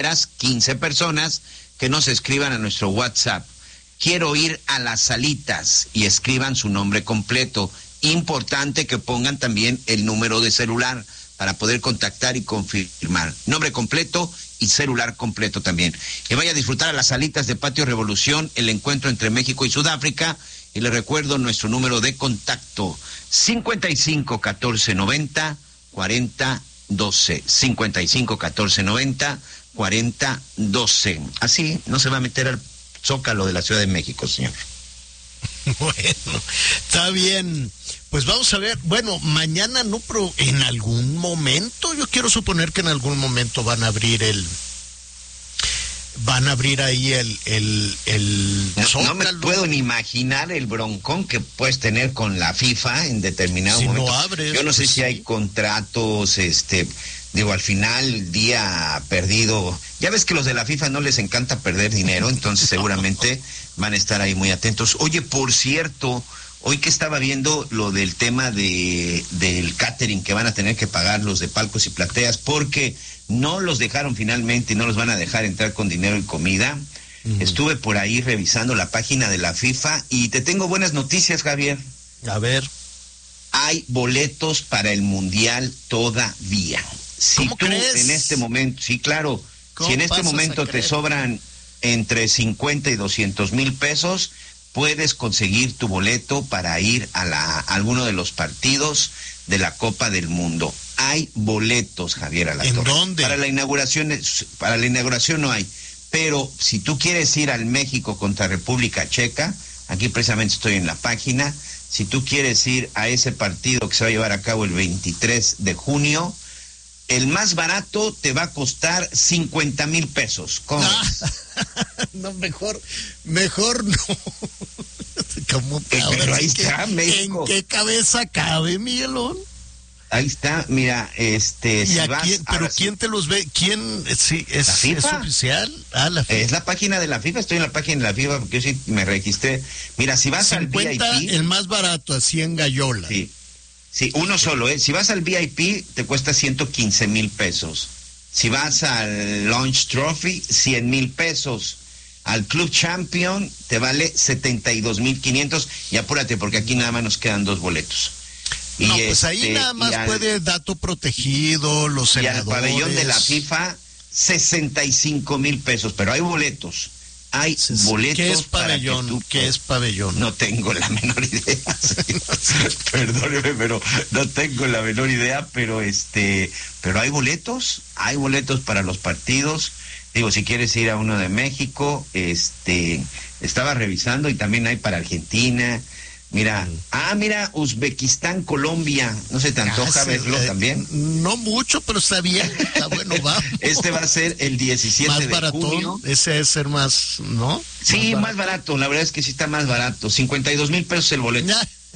15 personas que nos escriban a nuestro WhatsApp. Quiero ir a las salitas y escriban su nombre completo. Importante que pongan también el número de celular para poder contactar y confirmar. Nombre completo y celular completo también. Que vaya a disfrutar a las salitas de Patio Revolución, el encuentro entre México y Sudáfrica. Y les recuerdo nuestro número de contacto: 55 14 90 40 12. 55 14 90 40 12. Así no se va a meter al Zócalo de la Ciudad de México, señor. Bueno, está bien. Pues vamos a ver. Bueno, mañana no, pero en algún momento, yo quiero suponer que en algún momento van a abrir ahí el no me puedo ni imaginar el broncón que puedes tener con la FIFA en determinado si momento. No abres, yo no sé pues, si hay contratos, digo, al final, día perdido. Ya ves que los de la FIFA no les encanta perder dinero, entonces seguramente van a estar ahí muy atentos. Oye, por cierto, hoy que estaba viendo lo del tema del catering que van a tener que pagar los de palcos y plateas, porque no los dejaron finalmente y no los van a dejar entrar con dinero y comida. Estuve por ahí revisando la página de la FIFA y te tengo buenas noticias, Javier. A ver. Hay boletos para el Mundial todavía. Si ¿Cómo tú crees? En este momento, sí, claro, si en este momento te sobran entre 50 y 200 mil pesos, puedes conseguir tu boleto para ir a alguno de los partidos de la Copa del Mundo. Hay boletos, Javier Alatorre. ¿En dónde? Para la inauguración no hay, pero si tú quieres ir al México contra República Checa, aquí precisamente estoy en la página, si tú quieres ir a ese partido que se va a llevar a cabo el 23 de junio, el más barato te va a costar 50 mil pesos. ¿Cómo ves? No, mejor no. ¿Cómo pero ahí está, México. ¿En qué cabeza cabe, Miguelón? Ahí está, mira, ¿Y a quién, pero quién te los ve? ¿Quién? Sí, ¿es oficial? La FIFA. Es la página de la FIFA, estoy en la página de la FIFA porque yo sí me registré. Mira, si vas 50, al VIP... el más barato, así en Gallola. Sí, uno solo, ¿eh? Si vas al VIP, te cuesta 115 mil pesos. Si vas al Launch Trophy, 100 mil pesos. Al Club Champion, te vale 72,500. Y apúrate, porque aquí nada más nos quedan 2 boletos. No, pues ahí nada más puede dato protegido, los senadores. Y al pabellón de la FIFA, 65 mil pesos. Pero hay boletos. Hay boletos. ¿Qué es pabellón? ¿Qué es pabellón? No tengo la menor idea. Perdóneme, pero no tengo la menor idea, pero hay boletos para los partidos. Digo, si quieres ir a uno de México, estaba revisando y también hay para Argentina. Mira, Uzbekistán, Colombia, ¿no se te antoja verlo también? No mucho, pero está bien, está bueno, vamos. Va a ser el 17 de junio. Ese debe ser más, ¿no? Sí, más barato, la verdad es que sí está más barato, 52,000 pesos el boleto.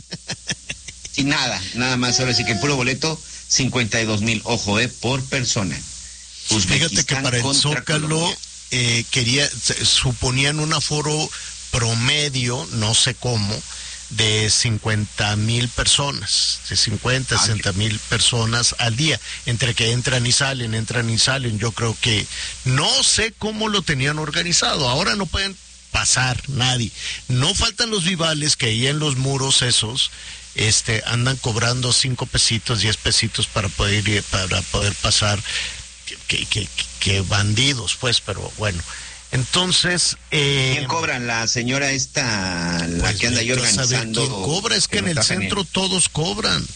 Y nada más, ahora sí que el puro boleto, 52,000, ojo, por persona. Fíjate que para el Zócalo suponían un aforo promedio, no sé cómo, de 50,000 personas, de 50, 60,000 personas al día, entre que entran y salen, yo creo que, no sé cómo lo tenían organizado, ahora no pueden pasar nadie, no faltan los vivales que ahí en los muros esos, andan cobrando 5 pesitos, 10 pesitos para poder pasar, que bandidos, pues, pero bueno. Entonces, ¿quién cobra? La señora esta, la que anda ahí organizando. ¿Quién cobra? Es que en el centro todos cobran.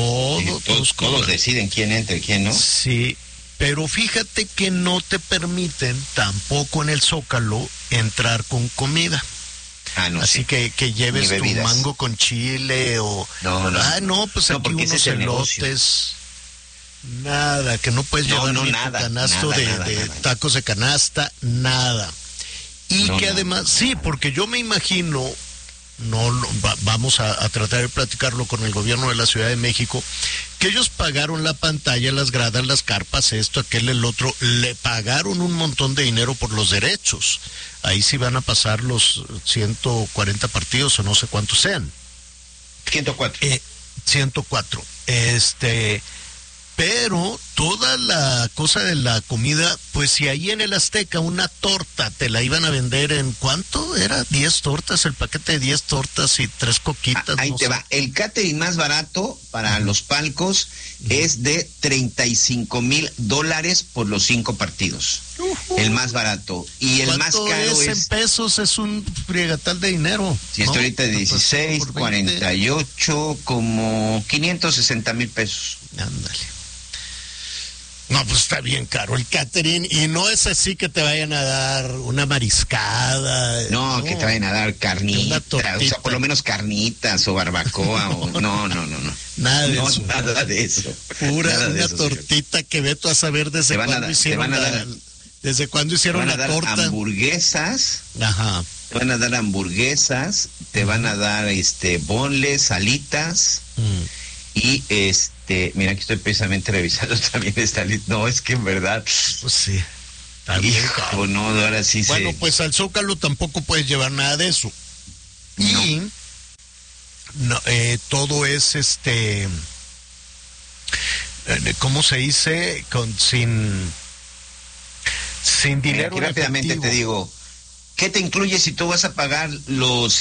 Todos deciden quién entra y quién no. Sí, pero fíjate que no te permiten tampoco en el Zócalo entrar con comida. Así que lleves tu mango con chile o... No, pues aquí unos elotes... Nada, que no puedes llevar ni tu canasto de tacos de canasta, nada. Y que además, sí, porque yo me imagino, vamos a tratar de platicarlo con el gobierno de la Ciudad de México, que ellos pagaron la pantalla, las gradas, las carpas, esto, aquel, el otro, le pagaron un montón de dinero por los derechos. Ahí sí van a pasar los 140 partidos o no sé cuántos sean. 104. 104. Pero toda la cosa de la comida, pues si ahí en el Azteca una torta te la iban a vender en ¿cuánto? Era 10 tortas, el paquete de 10 tortas y 3 coquitas. Ahí te va. El catering más barato para los palcos es de $35,000 por los 5 partidos. El más barato. Y el más caro es en pesos? Es un friegatal de dinero. Si está ahorita de 16, 48, como 560,000 pesos. Ándale. No, pues está bien caro el catering, y no es así que te vayan a dar una mariscada. No, que te vayan a dar carnitas, o sea, por lo menos carnitas o barbacoa, o no. Nada de eso. Nada de eso. Pura nada una tortita, señor. Que ve tú a saber desde cuándo hicieron desde cuándo hicieron la torta. Te van a dar hamburguesas. Ajá. Te van a dar hamburguesas, te van a dar bonles, alitas. Y mira que estoy precisamente revisando también esta lista. No, es que en verdad. Pues sí. Hijo, no, ahora sí. Bueno, pues al Zócalo tampoco puedes llevar nada de eso. No. Y todo es ¿cómo se dice? Sin dinero. Mira, rápidamente te digo. ¿Qué te incluye si tú vas a pagar los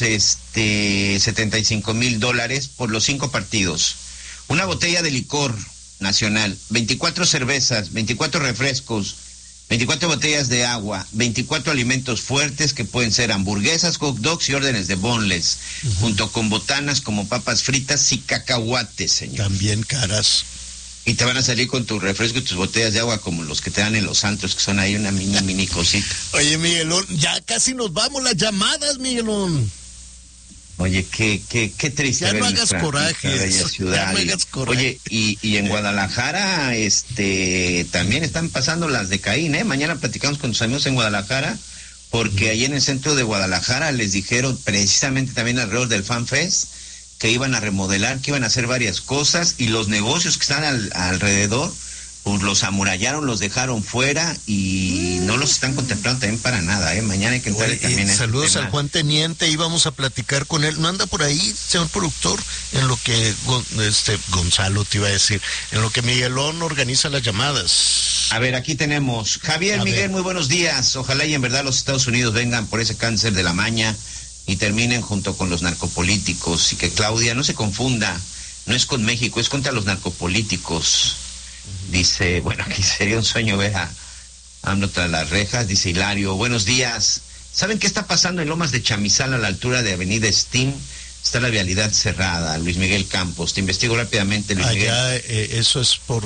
$75,000 por los 5 partidos? Una botella de licor nacional, 24 cervezas, 24 refrescos, 24 botellas de agua, 24 alimentos fuertes que pueden ser hamburguesas, hot dogs y órdenes de boneless, junto con botanas como papas fritas y cacahuates, señor. También caras. Y te van a salir con tu refresco y tus botellas de agua como los que te dan en los antros, que son ahí una mini cosita. Oye, Miguelón, ya casi nos vamos las llamadas, Miguelón. Oye, qué triste. Ya no hagas coraje. Ciudad. Oye, y en Guadalajara, también están pasando las de Caín, ¿eh? Mañana platicamos con tus amigos en Guadalajara, porque ahí en el centro de Guadalajara les dijeron, precisamente también alrededor del Fan Fest, que iban a remodelar, que iban a hacer varias cosas, y los negocios que están alrededor, pues los amurallaron, los dejaron fuera y no los están contemplando también para nada, ¿eh? Mañana hay que entrarle también en saludos al Juan Teniente, íbamos a platicar con él. ¿No anda por ahí, señor productor? En lo que Gonzalo te iba a decir, en lo que Miguelón organiza las llamadas. A ver, aquí tenemos Javier Miguel, muy buenos días. Ojalá y en verdad los Estados Unidos vengan por ese cáncer de la maña y terminen junto con los narcopolíticos, y que Claudia no se confunda, no es con México, es contra los narcopolíticos. Dice, bueno, aquí sería un sueño ver a AMLO tras las rejas. Dice Hilario, buenos días. ¿Saben qué está pasando en Lomas de Chamizal a la altura de Avenida Steam? Está la vialidad cerrada. Luis Miguel Campos, te investigo rápidamente, Luis Miguel. Eso es por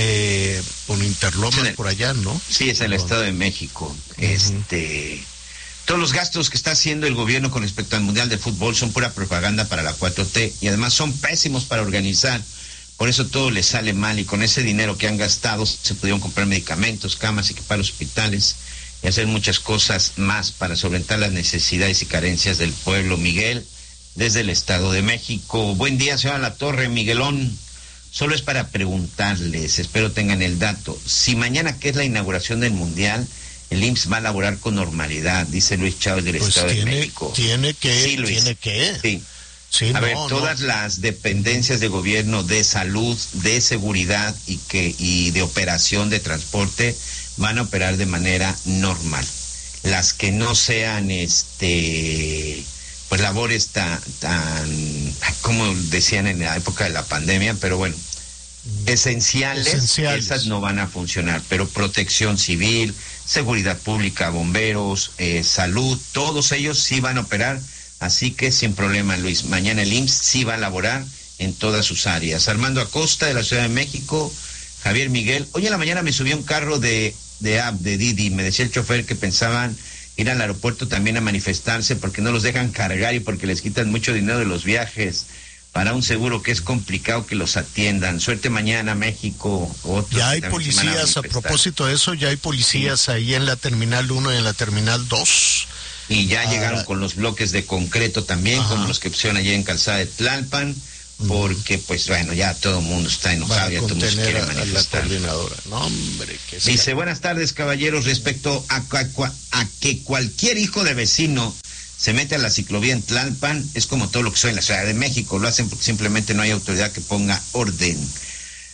Interlomas, por allá, ¿no? Sí, es en el Estado de México. Todos los gastos que está haciendo el gobierno con respecto al Mundial de Fútbol son pura propaganda para la 4T, y además son pésimos para organizar. Por eso todo les sale mal, y con ese dinero que han gastado se pudieron comprar medicamentos, camas, equipar hospitales y hacer muchas cosas más para solventar las necesidades y carencias del pueblo. Miguel, desde el Estado de México. Buen día, señora Latorre. Miguelón, solo es para preguntarles, espero tengan el dato. Si mañana, que es la inauguración del Mundial, el IMSS va a laborar con normalidad, dice Luis Chávez del Estado de México. Tiene que. Sí. Sí, todas las dependencias de gobierno, de salud, de seguridad y de operación de transporte van a operar de manera normal. Las que no sean pues labores tan como decían en la época de la pandemia, pero bueno, esenciales, esas no van a funcionar, pero protección civil, seguridad pública, bomberos, salud, todos ellos sí van a operar. Así que sin problema, Luis. Mañana el IMSS sí va a laborar en todas sus áreas. Armando Acosta, de la Ciudad de México. Javier Miguel. Hoy en la mañana me subí a un carro de Didi. Me decía el chofer que pensaban ir al aeropuerto también a manifestarse porque no los dejan cargar y porque les quitan mucho dinero de los viajes. Para un seguro que es complicado que los atiendan. Suerte mañana, México. Ya hay policías, a propósito de eso, ya hay policías ahí en la Terminal 1 y en la Terminal 2. Y ya llegaron con los bloques de concreto también, como los que pusieron allí en Calzada de Tlalpan, porque pues bueno, ya todo el mundo está enojado, ya todo el mundo se quiere manifestar. No, hombre, dice, buenas tardes, caballeros, respecto a que cualquier hijo de vecino se mete a la ciclovía en Tlalpan, es como todo lo que soy en la Ciudad de México, lo hacen porque simplemente no hay autoridad que ponga orden.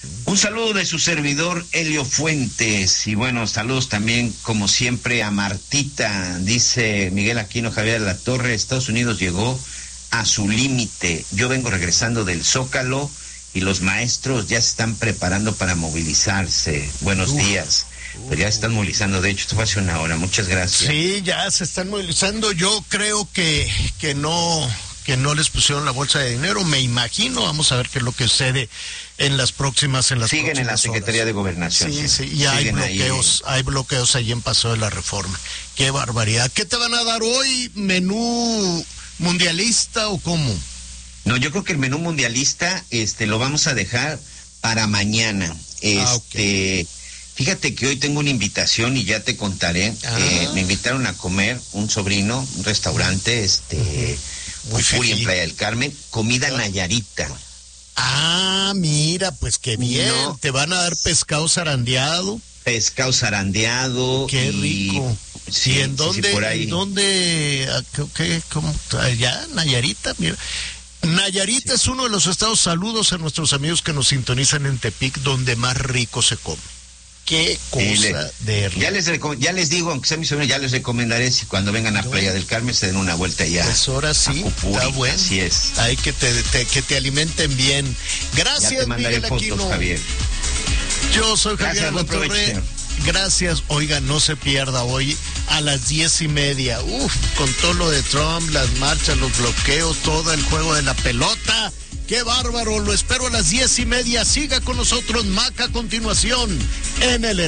Un saludo de su servidor Helio Fuentes, y bueno, saludos también como siempre a Martita. Dice Miguel Aquino Javier de la Torre, Estados Unidos llegó a su límite. Yo vengo regresando del Zócalo y los maestros ya se están preparando para movilizarse. Buenos días. Pues ya se están movilizando, de hecho esto fue hace una hora. Muchas gracias. Sí, ya se están movilizando. Yo creo que no les pusieron la bolsa de dinero, me imagino. Vamos a ver qué es lo que sucede en las próximas Siguen en la Secretaría horas de Gobernación. Sí, y hay bloqueos ahí en Paso de la Reforma. Qué barbaridad. ¿Qué te van a dar hoy? ¿Menú mundialista o cómo? No, yo creo que el menú mundialista lo vamos a dejar para mañana. Okay. Fíjate que hoy tengo una invitación y ya te contaré. Me invitaron a comer un sobrino, un restaurante, Furi en Playa del Carmen, comida nayarita. Mira, pues qué bien. No, te van a dar pescado zarandeado. Pescado zarandeado. Qué rico. Sí, ¿Y en dónde? Sí, por ahí. ¿En dónde? ¿Cómo? Allá, Nayarita, mira. Nayarita es uno de los estados. Saludos a nuestros amigos que nos sintonizan en Tepic, donde más rico se come. Qué cosa de rico. Ya les digo, aunque sea mi sobrino, ya les recomendaré si cuando vengan a Playa del Carmen se den una vuelta ya. Pues ahora sí, está bueno. Así es. Hay que te alimenten bien. Gracias, ya te mandaré Miguel fotos, Aquino. Javier. Yo soy Javier La Torre. Gracias. Oiga, no se pierda hoy a las 10:30. Con todo lo de Trump, las marchas, los bloqueos, todo el juego de la pelota. ¡Qué bárbaro! Lo espero a las 10:30. Siga con nosotros, Maca, a continuación en el